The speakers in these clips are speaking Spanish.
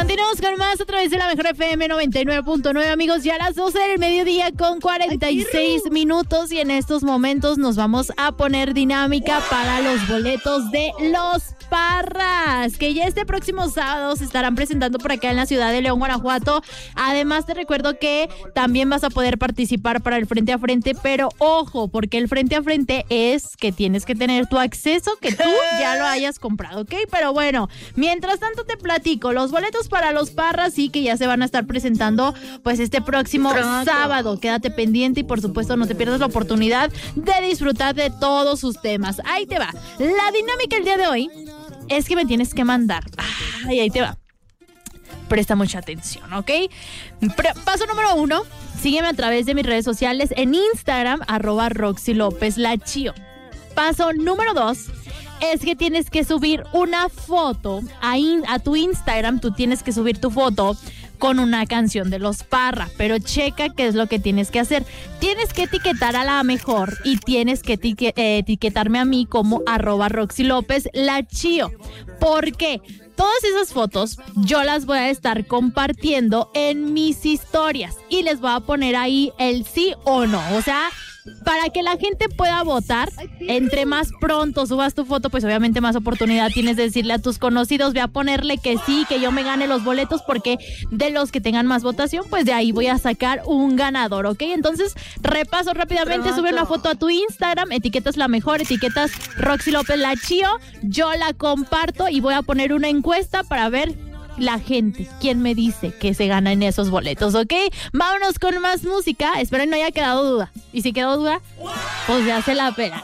Continuamos con más a través de la Mejor FM 99.9, amigos, ya a las 12 del mediodía con 46 minutos y en estos momentos nos vamos a poner dinámica para los boletos de Los Parras, que ya este próximo sábado se estarán presentando por acá en la ciudad de León, Guanajuato. Además te recuerdo que también vas a poder participar para el frente a frente, pero ojo, porque el frente a frente es que tienes que tener tu acceso, que tú ya lo hayas comprado, ¿ok? Pero bueno, mientras tanto te platico, los boletos para Los Parras sí que ya se van a estar presentando pues este próximo sábado. Quédate pendiente y por supuesto no te pierdas la oportunidad de disfrutar de todos sus temas. Ahí te va. La dinámica el día de hoy es que me tienes que mandar. Ay, ahí te va. Presta mucha atención, ¿ok? Paso número 1, sígueme a través de mis redes sociales en Instagram, @RoxyLópezLaChio. Paso número 2 es que tienes que subir una foto a tu Instagram. Tú tienes que subir tu foto con una canción de Los Parra, pero checa qué es lo que tienes que hacer. Tienes que etiquetar a la mejor y tienes que etiquetarme a mí como @RoxyLópezLaChio. ¿Por qué? Todas esas fotos yo las voy a estar compartiendo en mis historias y les voy a poner ahí el sí o no. O sea, para que la gente pueda votar, entre más pronto subas tu foto, pues obviamente más oportunidad tienes de decirle a tus conocidos, voy a ponerle que sí, que yo me gane los boletos, porque de los que tengan más votación, pues de ahí voy a sacar un ganador, ¿ok? Entonces, repaso rápidamente, sube una foto a tu Instagram, etiquetas la mejor, etiquetas Roxy López Lachio, yo la comparto y voy a poner una encuesta para ver la gente, quién me dice que se gana en esos boletos, ¿ok? Vámonos con más música. Espero no haya quedado duda. Y si quedó duda, pues ya se la pena.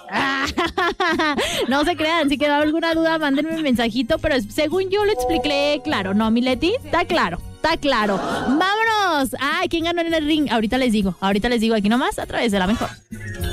No se crean, si quedó alguna duda, mándenme un mensajito, pero según yo lo expliqué claro, ¿no, mi Leti? Está claro. Está claro. ¡Vámonos! ¿Quién ganó en el ring? Ahorita les digo aquí nomás a través de la mejor.